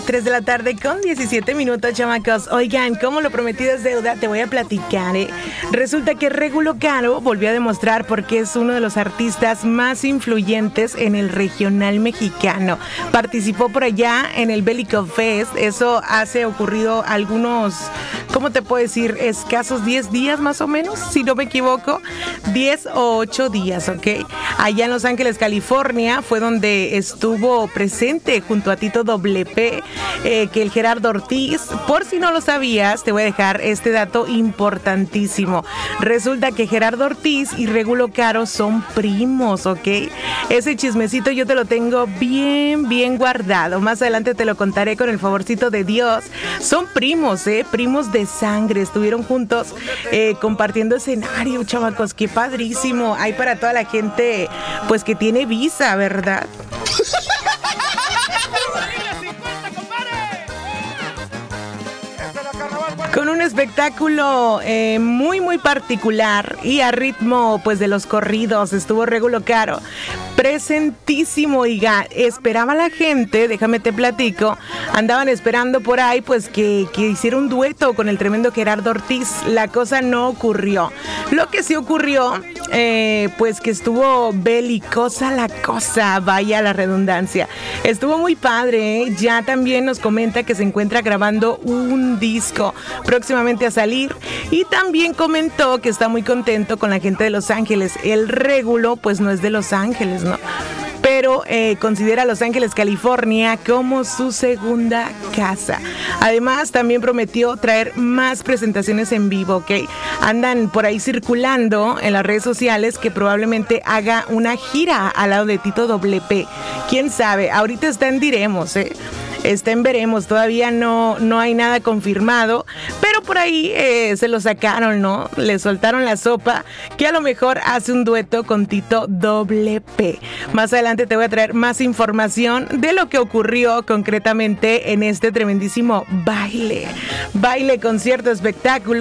3 de la tarde con 17 minutos, chamacos. Oigan, como lo prometido es deuda, te voy a platicar, Resulta que Regulo Caro volvió a demostrar por qué es uno de los artistas más influyentes en el regional mexicano. Participó por allá en el Bélico Fest. Eso hace ocurrido algunos, ¿cómo te puedo decir? Escasos 10 días más o menos, si no me equivoco. 10 o 8 días, ¿ok? Allá en Los Ángeles, California, fue donde estuvo presente junto a Tito WP, que el Gerardo Ortiz. Por si no lo sabías, te voy a dejar este dato importantísimo. Resulta que Gerardo Ortiz y Regulo Caro son primos, ¿ok? Ese chismecito yo te lo tengo bien guardado. Más adelante te lo contaré con el favorcito de Dios. Son primos, primos de sangre. Estuvieron juntos compartiendo escenario, chavacos. Qué padrísimo. Hay para toda la gente, pues, que tiene visa, ¿verdad? Con un espectáculo muy particular y a ritmo, pues, de los corridos, estuvo Regulo Caro. Presentísimo, oiga, esperaba la gente, déjame te platico, andaban esperando por ahí, pues, que hiciera un dueto con el tremendo Gerardo Ortiz. La cosa no ocurrió. Lo que sí ocurrió, pues, que estuvo belicosa la cosa, vaya la redundancia. Estuvo muy padre, Ya también nos comenta que se encuentra grabando un disco próximamente a salir, y también comentó que está muy contento con la gente de Los Ángeles. El Regulo, pues, no es de Los Ángeles, ¿no? Pero considera Los Ángeles, California como su segunda casa. Además, también prometió traer más presentaciones en vivo, ¿ok? Andan por ahí circulando en las redes sociales que probablemente haga una gira al lado de Tito WP. ¿Quién sabe? Ahorita está en diremos, Está en veremos, todavía no hay nada confirmado, pero por ahí se lo sacaron, ¿no? Le soltaron la sopa, que a lo mejor hace un dueto con Tito WP. Más adelante te voy a traer más información de lo que ocurrió concretamente en este tremendísimo baile, concierto, espectáculo.